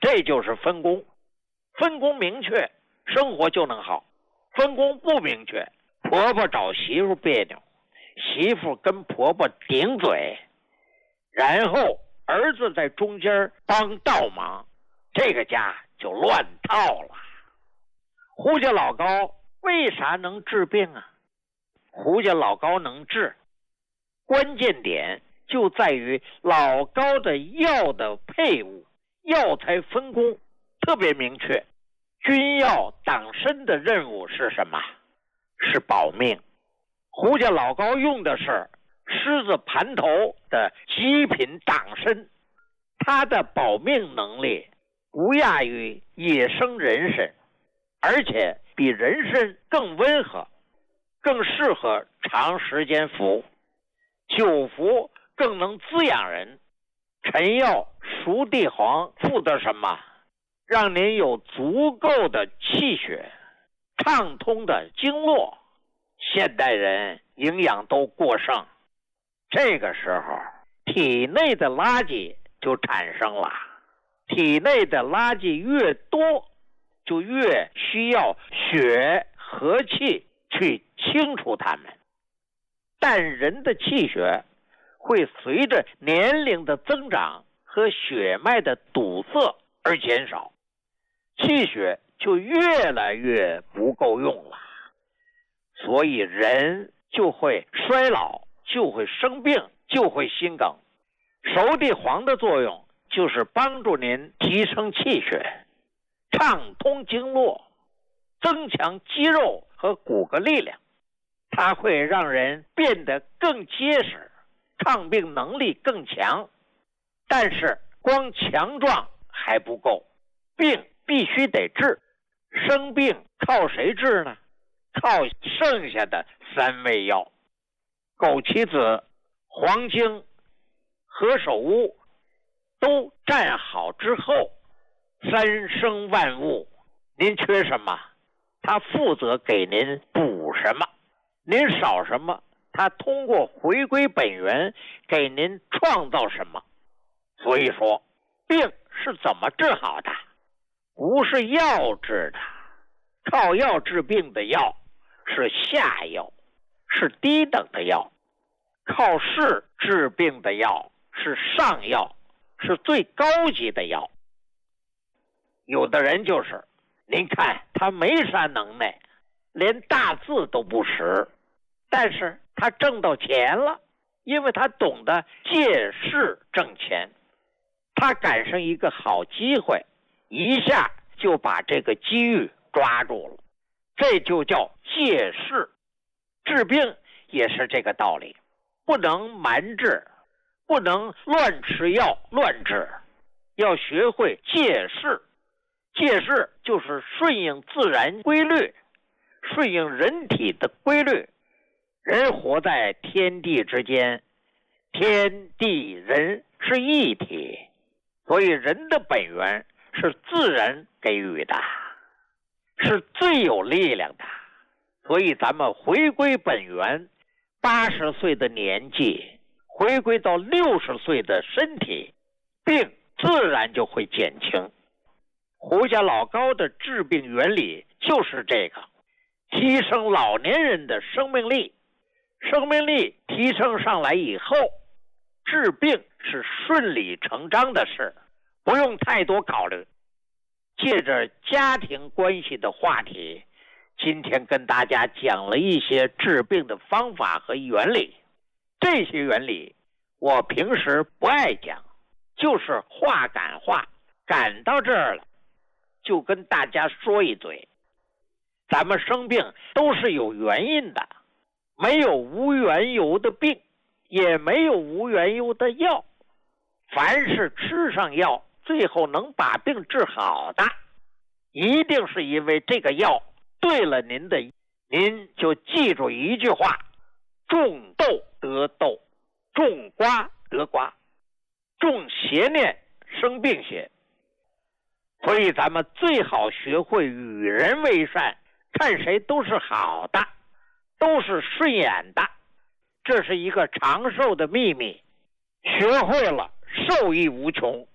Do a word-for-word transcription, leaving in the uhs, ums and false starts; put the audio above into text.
这就是分工。分工明确，生活就能好；分工不明确，婆婆找媳妇别扭，媳妇跟婆婆顶嘴，然后儿子在中间帮倒忙，这个家就乱套了。胡家老高为啥能治病啊？胡家老高能治，关键点就在于老高的药的配伍，药材分工特别明确。君药党参的任务是什么？是保命。胡家老高用的是狮子盘头的极品党参，它的保命能力不亚于野生人参，而且比人参更温和，更适合长时间服，久服更能滋养人。陈药熟地黄附的什么？让您有足够的气血，畅通的经络。现代人营养都过剩，这个时候体内的垃圾就产生了，体内的垃圾越多，就越需要血和气去清除它们。但人的气血会随着年龄的增长和血脉的堵塞而减少，气血就越来越不够用了，所以人就会衰老，就会生病，就会心梗。熟地黄的作用就是帮助您提升气血，畅通经络，增强肌肉和骨骼力量，它会让人变得更结实，抗病能力更强。但是光强壮还不够，病必须得治。生病靠谁治呢？靠剩下的三味药：枸杞子、黄精、何首乌，都站好之后，三生万物，您缺什么，它负责给您补什么；您少什么，它通过回归本源给您创造什么。所以说，病是怎么治好的？不是药治的，靠药治病的药是下药，是低等的药；靠势治病的药是上药，是最高级的药。有的人就是，您看他没啥能耐，连大字都不识，但是他挣到钱了，因为他懂得借势挣钱。他赶上一个好机会，一下就把这个机遇抓住了，这就叫借势。治病也是这个道理，不能蛮治，不能乱吃药乱治，要学会借势。借势就是顺应自然规律，顺应人体的规律。人活在天地之间，天地人是一体，所以人的本源是自然给予的，是最有力量的。所以咱们回归本源，八十岁的年纪回归到六十岁的身体，病自然就会减轻。胡家老高的治病原理就是这个，提升老年人的生命力。生命力提升上来以后，治病是顺理成章的事，不用太多考虑。借着家庭关系的话题，今天跟大家讲了一些治病的方法和原理。这些原理我平时不爱讲，就是话赶话，赶到这儿了就跟大家说一嘴。咱们生病都是有原因的，没有无缘由的病，也没有无缘由的药。凡是吃上药最后能把病治好的，一定是因为这个药对了您的。您就记住一句话：种豆得豆，种瓜得瓜，种邪念生病邪。所以咱们最好学会与人为善，看谁都是好的，都是顺眼的，这是一个长寿的秘密。学会了，受益无穷。